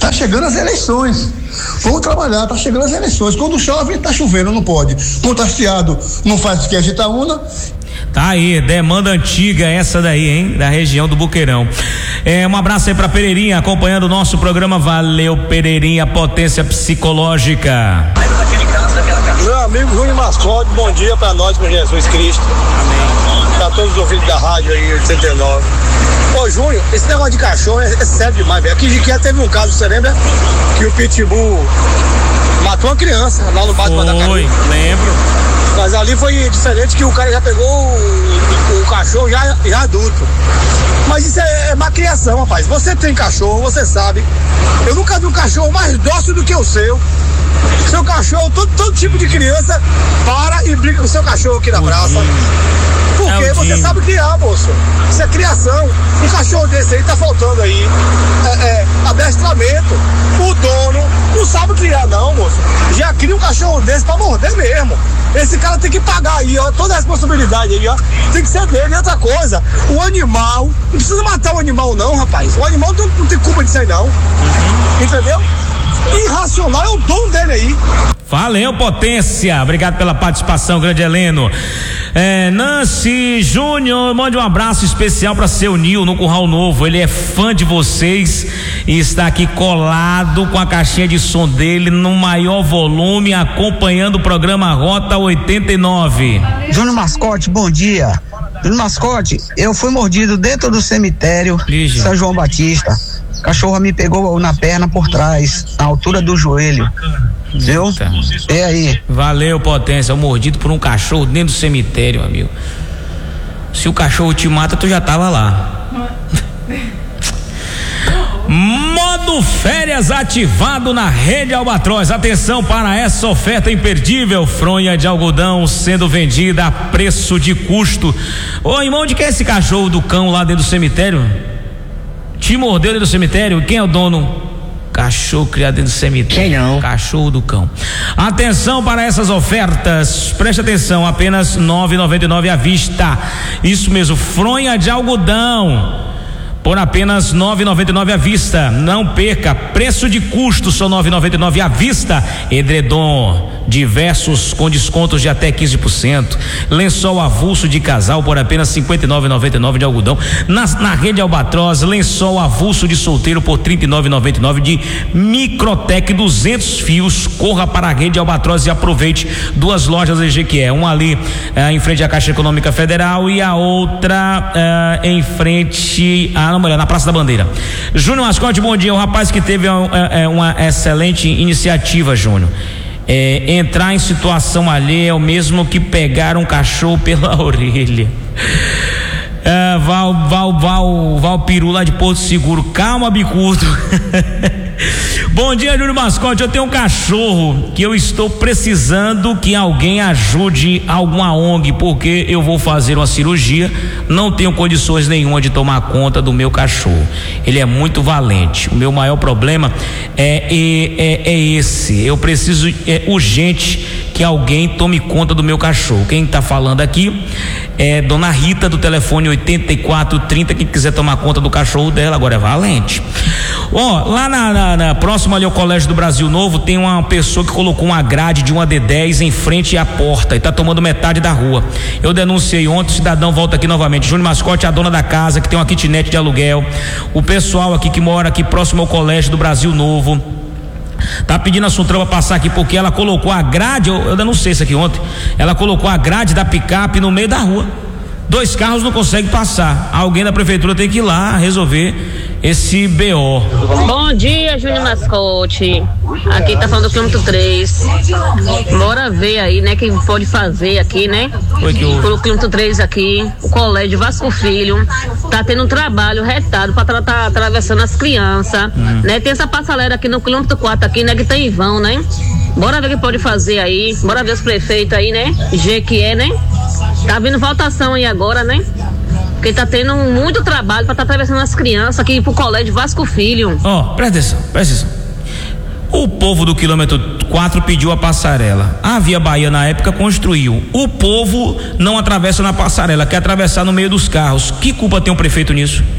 Tá chegando as eleições. Vamos trabalhar, tá chegando as eleições. Quando chove, tá chovendo, não pode. Quando tá estiado, não faz o que a Itaúna. Tá aí, demanda antiga essa daí, hein? Da região do Boqueirão. Um abraço aí pra Pereirinha, acompanhando o nosso programa. Valeu, Pereirinha, potência psicológica. Meu amigo Júnior Mascote, bom dia pra nós, com Jesus Cristo. Amém. Pra todos os ouvintes da rádio aí, 89. Ô Júnior, esse negócio de cachorro é sério demais, velho. Aqui em Jiquié teve um caso, você lembra? Que o Pitbull matou uma criança lá no Batman da Caruaru. Lembro. Mas ali foi diferente, que o cara já pegou o cachorro já adulto. Mas isso é má criação, rapaz. Você tem cachorro, você sabe. Eu nunca vi um cachorro mais dócil do que o seu. Seu cachorro, todo tipo de criança para e briga com o seu cachorro aqui na praça. Porque você sabe criar, moço. Isso é criação. Um cachorro desse aí tá faltando aí adestramento. O dono não sabe criar não, moço. Já cria um cachorro desse pra morder mesmo. Esse cara tem que pagar aí, ó, toda a responsabilidade aí, ó. Tem que ser dele. E outra coisa, o animal, não precisa matar o animal não, rapaz. O animal não tem culpa disso aí não. Entendeu? Irracional é o dono dele aí. Valeu, potência. Obrigado pela participação, grande Heleno. Nancy Júnior, mande um abraço especial para seu Nil no Curral Novo. Ele é fã de vocês e está aqui colado com a caixinha de som dele no maior volume, acompanhando o programa Rota 89. Júnior Mascote, bom dia. Júnior Mascote, eu fui mordido dentro do cemitério São João Batista. O cachorro me pegou na perna por trás, na altura do joelho. Viu? É aí. Valeu, potência. Mordido por um cachorro dentro do cemitério, amigo. Se o cachorro te mata, tu já tava lá. Modo férias ativado na Rede Albatroz. Atenção para essa oferta imperdível. Fronha de algodão sendo vendida a preço de custo. Ô, irmão, onde que é esse cachorro do cão lá dentro do cemitério? Te mordeu dentro do cemitério? Quem é o dono? Cachorro criado dentro do cemitério. Quem não? Cachorro do cão. Atenção para essas ofertas. Preste atenção, apenas R$ 9,99 à vista. Isso mesmo, fronha de algodão por apenas R$ 9,99 à vista. Não perca, preço de custo só R$ 9,99 à vista. Edredom diversos com descontos de até 15%. Lençol avulso de casal por apenas R$ 59,99 de algodão. Na Rede Albatroz, lençol avulso de solteiro por R$ 39,99 de Microtec 200 fios. Corra para a Rede Albatroz e aproveite. Duas lojas em Jequié, uma ali em frente à Caixa Econômica Federal e a outra em frente na Praça da Bandeira. Júnior Mascote, bom dia. O rapaz que teve uma excelente iniciativa, Júnior. Entrar em situação alheia é o mesmo que pegar um cachorro pela orelha. Val Peru lá de Porto Seguro. Calma, bicudo. Bom dia, Júnior Mascote. Eu tenho um cachorro que eu estou precisando que alguém ajude, alguma ONG, porque eu vou fazer uma cirurgia, não tenho condições nenhuma de tomar conta do meu cachorro. Ele é muito valente. O meu maior problema é esse. Eu preciso urgente que alguém tome conta do meu cachorro. Quem está falando aqui é Dona Rita, do telefone 8430, que quiser tomar conta do cachorro dela. Agora é valente. Lá na próximo ali ao Colégio do Brasil Novo, tem uma pessoa que colocou uma grade de uma D10 em frente à porta e tá tomando metade da rua. Eu denunciei ontem, o cidadão volta aqui novamente. Júnior Mascote, a dona da casa, que tem uma kitnet de aluguel, o pessoal aqui que mora aqui próximo ao Colégio do Brasil Novo, tá pedindo a Sutran pra passar aqui, porque ela colocou a grade, eu denunciei isso aqui ontem, ela colocou a grade da picape no meio da rua. 2 carros não conseguem passar. Alguém da prefeitura tem que ir lá resolver esse BO. Bom dia, Júnior Mascote. Aqui tá falando do quilômetro 3. Bora ver aí, né, quem pode fazer aqui, né? Pelo quilômetro 3 aqui, o colégio Vasco Filho tá tendo um trabalho retado pra tá atravessando as crianças, né? Tem essa passarela aqui no quilômetro 4 aqui, né, que tem em vão, né? Bora ver o que pode fazer aí. Bora ver os prefeitos aí, né? Jequié, né? Tá vindo votação aí agora, né? Porque tá tendo muito trabalho pra tá atravessando as crianças aqui pro colégio Vasco Filho. Presta atenção. O povo do quilômetro 4 pediu a passarela. A Via Bahia na época construiu. O povo não atravessa na passarela, quer atravessar no meio dos carros. Que culpa tem o prefeito nisso?